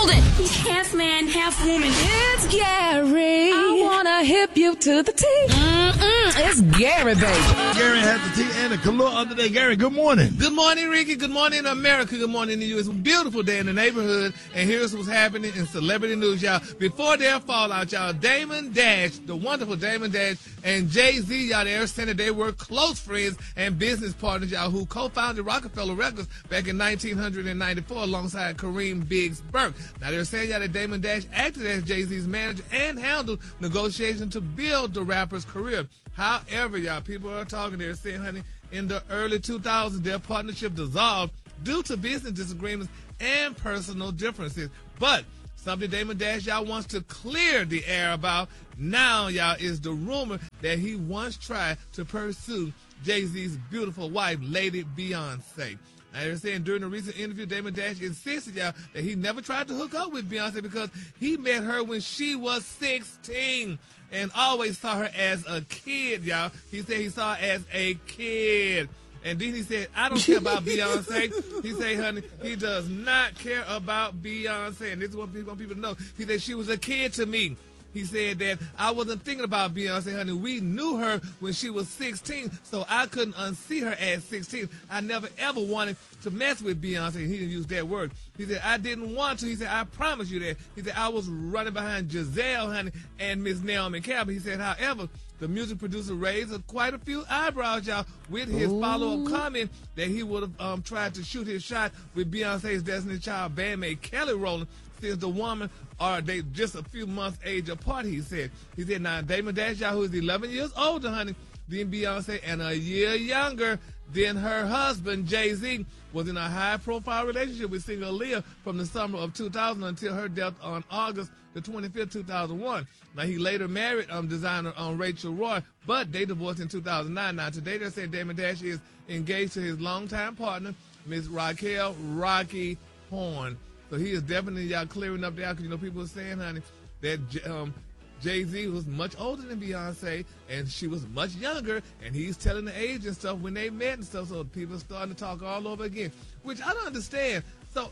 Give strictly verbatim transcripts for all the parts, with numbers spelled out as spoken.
Hold it. He's half man, half woman. It's Gary. I wanna hip you to the T. Mm-mm, it's Gary, baby. Gary has the tea and the color of the day. Gary, good morning. Good morning, Ricky. Good morning, America. Good morning to you. It's a beautiful day in the neighborhood, and here's what's happening in celebrity news, y'all. Before their fallout, y'all, Damon Dash, the wonderful Damon Dash, and Jay-Z, y'all, they said that they were close friends and business partners, y'all, who co-founded Rockefeller Records back in nineteen ninety-four alongside Kareem Biggs Burke. Now, they're saying, y'all, that Damon Dash acted as Jay-Z's manager and handled negotiations to build the rapper's career. However, y'all, people are talking, they're saying, honey, in the early two thousands, their partnership dissolved due to business disagreements and personal differences. But something Damon Dash, y'all, wants to clear the air about now, y'all, is the rumor that he once tried to pursue Jay-Z's beautiful wife, Lady Beyonce. Now, they're saying during a recent interview, Damon Dash insisted, y'all, that he never tried to hook up with Beyonce because he met her when she was sixteen and always saw her as a kid, y'all. He said he saw her as a kid. And then he said, I don't care about Beyonce. He said, honey, he does not care about Beyonce. And this is what people want people to know. He said, she was a kid to me. He said that I wasn't thinking about Beyonce, honey. We knew her when she was sixteen, so I couldn't unsee her at sixteen. I never, ever wanted to mess with Beyonce. He didn't use that word. He said, I didn't want to. He said, I promise you that. He said, I was running behind Giselle, honey, and Miss Naomi Campbell. He said, however, the music producer raised a, quite a few eyebrows, y'all, with his Ooh. follow-up comment that he would have um, tried to shoot his shot with Beyonce's Destiny Child bandmate Kelly Rowland, since the woman are they just a few months age apart, he said. He said, now, Damon Dash, y'all, who is eleven years older, honey, than Beyonce, and a year younger than her husband, Jay-Z, was in a high-profile relationship with singer Aaliyah from the summer of two thousand until her death on August the twenty-fifth, two thousand one. Now, he later married um, designer um, Rachel Roy, but they divorced in two thousand nine. Now, today they say Damon Dash is engaged to his longtime partner, Miss Raquel Rocky Horn. So he is definitely, y'all, clearing up there because, you know, people are saying, honey, that um, Jay-Z was much older than Beyonce and she was much younger, and he's telling the age and stuff when they met and stuff, so people are starting to talk all over again, which I don't understand. So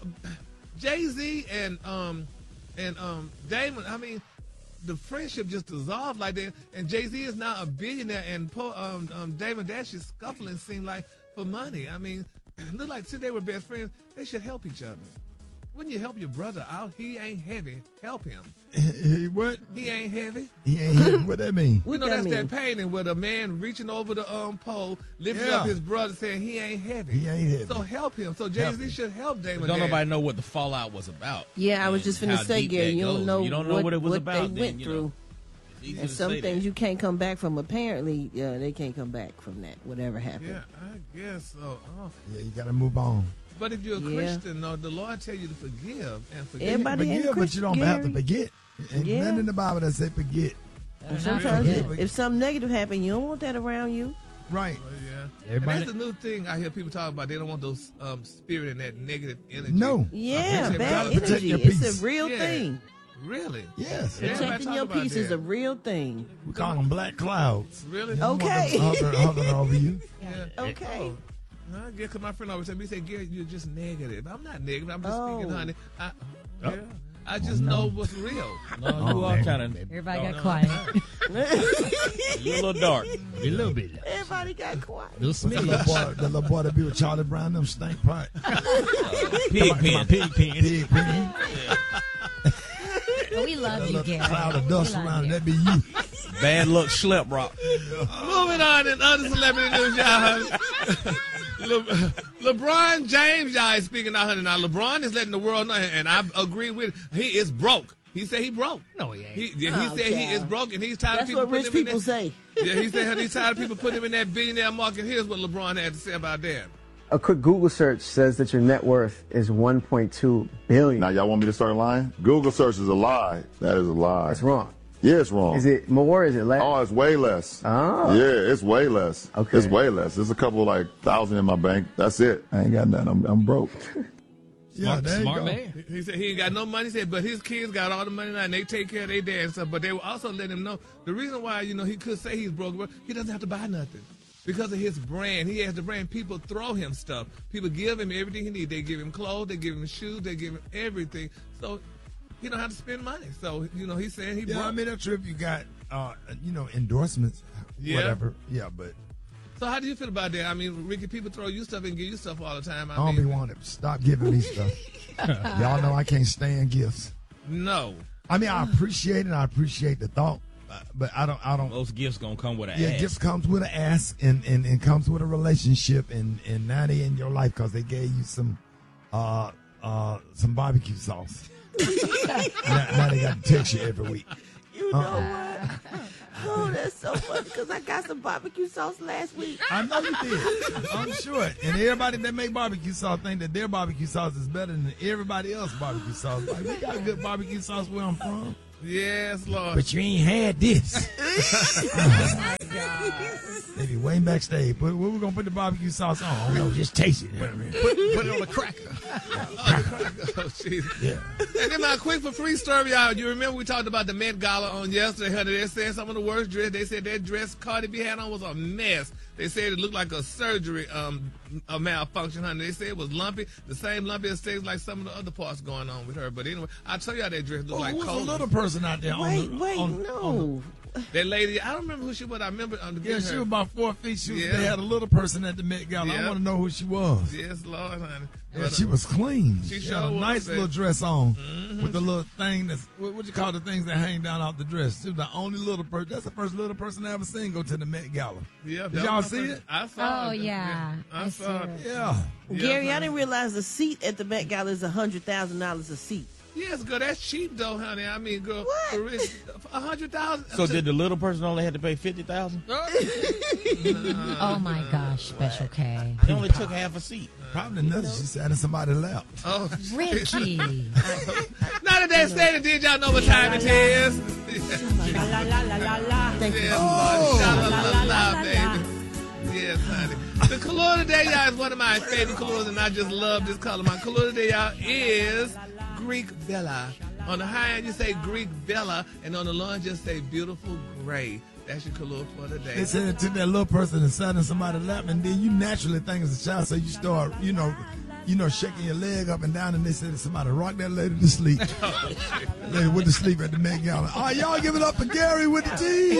Jay-Z and um and um Damon, I mean, the friendship just dissolved like that, and Jay-Z is now a billionaire, and po- um, um, Damon Dash's scuffling seemed like for money. I mean, it looked like since they were best friends, they should help each other. Wouldn't you help your brother out? He ain't heavy. Help him. He what? He ain't heavy. He ain't heavy. What that mean? We know that that's mean? that painting with a man reaching over the um pole, lifting Yeah. up his brother, saying he ain't heavy. He ain't heavy. So help him. So Help Jay-Z him. should help Damon. Don't Dash. nobody know what the fallout was about. Yeah, I was and just going to how say, deep Gary, that you don't goes. know, You don't know what, what it was what about. they then, went you through. know. It's easy And to some say things that. you can't come back from. Apparently, uh, they can't come back from that, whatever happened. Yeah, I guess so. Oh. Yeah, you got to move on. But if you're a Yeah. Christian, though, the Lord tell you to forgive and forgive. Everybody ain't Forgive, but you don't Christian, have to Gary. forget. Ain't Yeah. nothing in the Bible that say forget. And sometimes, Yeah. if, if something negative happens, you don't want that around you. Right. Well, yeah. Everybody- And that's the new thing I hear people talk about. They don't want those um, spirit and that negative energy. No. Yeah, Okay, bad gotta protect energy. your It's peace. a real Yeah. thing. Really? Yes. Yeah. Everybody Protecting talk your about peace is that. a real thing. We call them black clouds. Really? They don't want Okay. them Hovering, hovering over you. Yeah. Okay. Oh. I guess 'cause my friend always said, me, say, Gary, you're just negative. I'm not negative. I'm just Oh. speaking, honey. I, yeah. I just know what's real. No, you Oh, are man. kind of Everybody No, got no, quiet. you're a little dark. A little bit. Everybody got quiet. Little What's that little boy, the little boy that be with Charlie Brown, them stink pot. Pig pen. Pig pen. Pig pen. But we love That you, little Gary. cloud of We dust love around it, you. that be you. Bad luck schlep rock. Moving on in other celebrity news, y'all. Le- LeBron James, y'all, is speaking out, honey. Now, LeBron is letting the world know, and I agree with it. He is broke. He said he broke. No, he ain't. He, yeah, he Oh, said he child. is broke, and he's tired That's of people what rich putting him people in say. that. Yeah, he said honey, he's tired of people putting him in that billionaire market. Here's what LeBron had to say about that. A quick Google search says that your net worth is one point two billion Now, y'all want me to start lying? Google search is a lie. That is a lie. That's wrong. Yeah, it's wrong. Is it more? Is it less? Oh, it's way less. Oh. Yeah, it's way less. Okay. It's way less. There's a couple like thousand in my bank. That's it. I ain't got nothing. I'm, I'm broke. Yeah, Smart, there you smart go. man. He said he ain't got no money. He said, but his kids got all the money now, and they take care of their dad and stuff. But they will also let him know the reason why, you know, he could say he's broke, but he doesn't have to buy nothing. Because of his brand. He has the brand. People throw him stuff. People give him everything he needs. They give him clothes. They give him shoes. They give him everything. So he don't have to spend money. So, you know, he's saying he Yeah, broke. I mean, that's true if you got, uh, you know, endorsements, Yeah. whatever. Yeah, but So how do you feel about that? I mean, Ricky, people throw you stuff and give you stuff all the time. I, I don't mean, be wanting to stop giving me stuff. Y'all know I can't stand gifts. No. I mean, I appreciate it. I appreciate the thought, uh, but I don't. I don't. Those gifts gonna come with an Yeah, ass. gifts comes with an ass, and, and, and comes with a relationship, and, and now they in your life because they gave you some, uh, uh, some barbecue sauce. now, now they got to text you every week. You know what? Oh, that's so funny because I got some barbecue sauce last week. I know you did. I'm sure. And everybody that make barbecue sauce think that their barbecue sauce is better than everybody else's barbecue sauce. Like, we got good barbecue sauce where I'm from. Yes, Lord. But you ain't had this. Oh, my God. They be waiting backstage. But where we going to put the barbecue sauce on? I don't know. Just taste it. Put, put it on the cracker. Oh, the cracker. Oh, Jesus. Yeah. And then my quick for free story, y'all. You remember we talked about the Met Gala on yesterday, honey. They said some of the worst dress. They said that dress Cardi B had on was a mess. They said it looked like a surgery, um, a malfunction, honey. They said it was lumpy, the same lumpy mistakes like some of the other parts going on with her. But anyway, I'll tell you how that dress looked Oh, like who's cold. a little person out there? Wait, on the, wait, on, no. on That lady, I don't remember who she was. I remember um, the, yeah, she was about four feet. She was, Yeah. They had a little person at the Met Gala. Yeah. I want to know who she was. Yes, Lord, honey. Yeah, But, she uh, was clean. she She, sure had a was, nice baby. little dress on Mhm. with the little thing that's, what, what you call the things that hang down off the dress. She was the only little person. That's the first little person I ever seen go to the Met Gala. Yeah, Did that y'all was see my it? I saw Oh, it. yeah. I, I saw see it. it. Yeah. Gary, Yeah, I didn't realize the seat at the Met Gala is one hundred thousand dollars a seat. Yes, girl, that's cheap though, honey. I mean, girl, What? for real, a hundred thousand. So did the little person only have to pay fifty thousand? Oh my gosh, Special K. They only took half a seat. Probably nothing. She sat in somebody's lap. Oh, Ricky. now that they said it, did y'all know what time it is? La la la la la la. Thank you. Yes, Oh. Lord. La, la, la, la, la, baby. Yes, honey. The color today, y'all, is one of my favorite colors, and I just love this color. My color today, y'all, is Greek Bella. On the high end, you say Greek Bella, and on the low end, just say beautiful gray. That's your color for today. They said it took that little person and sat in somebody's lap, and then you naturally think it's a child, so you start, you know, you know, shaking your leg up and down, and they said somebody rock that lady to sleep. Lady went to sleep at the Met Gala. All right, y'all give it up for Gary with the T.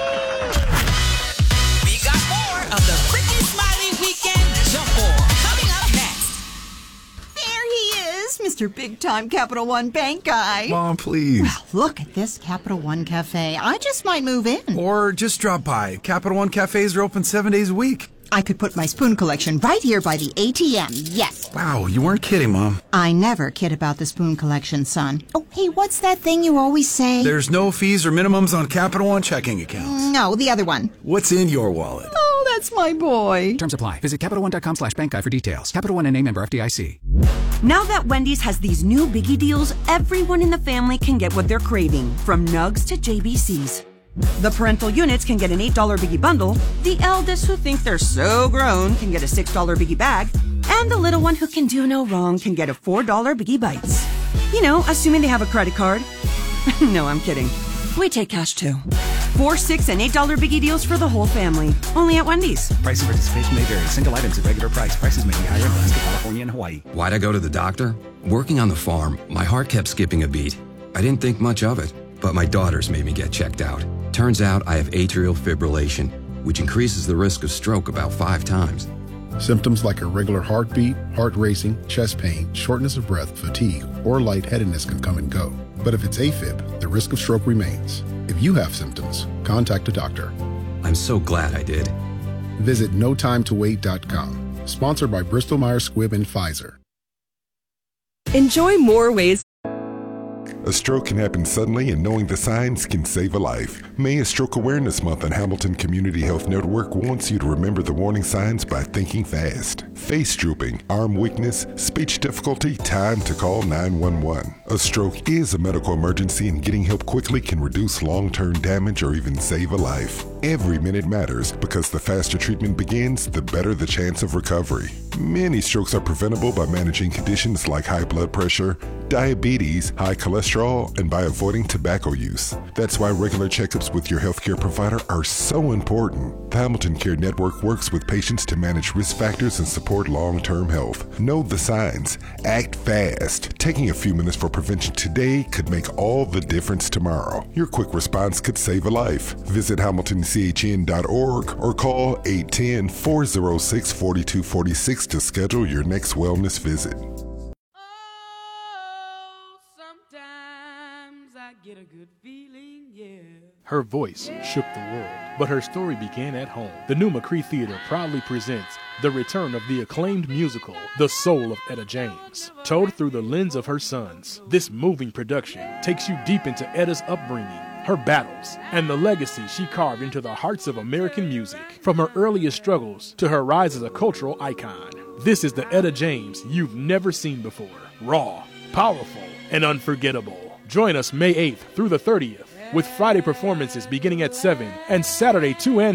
We got more of the Ricky Smiley Weekend Jump Ball coming up next. There he is, Mister Big Time Capital One Bank guy. Mom, please. Look at this Capital One Cafe. I just might move in. Or just drop by. Capital One cafes are open seven days a week. I could put my spoon collection right here by the A T M. Yes. Wow, you weren't kidding, Mom. I never kid about the spoon collection, son. Oh, hey, what's that thing you always say? There's no fees or minimums on Capital One checking accounts. No, the other one. What's in your wallet? Oh, that's my boy. Terms apply. Visit CapitalOne.com slash bank guide for details. Capital One and A member F D I C. Now that Wendy's has these new Biggie deals, everyone in the family can get what they're craving, from nugs to J B Cs. The parental units can get an eight dollar Biggie bundle, the eldest who think they're so grown can get a six dollar Biggie bag, and the little one who can do no wrong can get a four dollar Biggie Bites. You know, assuming they have a credit card. No, I'm kidding. We take cash too. Four, six, and eight dollar Biggie deals for the whole family. Only at Wendy's. Price and participation may vary. Single items at regular price. Prices may be higher in Alaska, California, and Hawaii. Why'd I go to the doctor? Working on the farm, my heart kept skipping a beat. I didn't think much of it, but my daughters made me get checked out. Turns out I have atrial fibrillation, which increases the risk of stroke about five times. Symptoms like irregular heartbeat, heart racing, chest pain, shortness of breath, fatigue, or lightheadedness can come and go. But if it's AFib, the risk of stroke remains. If you have symptoms, contact a doctor. I'm so glad I did. Visit no time to wait dot com. Sponsored by Bristol Myers Squibb and Pfizer. Enjoy more ways. A stroke can happen suddenly, and knowing the signs can save a life. May is Stroke Awareness Month, and Hamilton Community Health Network wants you to remember the warning signs by thinking fast. Face drooping, arm weakness, speech difficulty, time to call nine one one. A stroke is a medical emergency, and getting help quickly can reduce long-term damage or even save a life. Every minute matters because the faster treatment begins, the better the chance of recovery. Many strokes are preventable by managing conditions like high blood pressure, diabetes, high cholesterol, and by avoiding tobacco use. That's why regular checkups with your healthcare provider are so important. The Hamilton Care Network works with patients to manage risk factors and support long-term health. Know the signs. Act fast. Taking a few minutes for prevention today could make all the difference tomorrow. Your quick response could save a life. Visit hamilton c h n dot org or call eight one zero, four zero six, four two four six to schedule your next wellness visit. Her voice shook the world, but her story began at home. The new McCree Theater proudly presents the return of the acclaimed musical, The Soul of Etta James. Told through the lens of her sons, this moving production takes you deep into Etta's upbringing, her battles, and the legacy she carved into the hearts of American music, from her earliest struggles to her rise as a cultural icon. This is the Etta James you've never seen before. Raw, powerful, and unforgettable. Join us May eighth through the thirtieth, with Friday performances beginning at seven and Saturday two and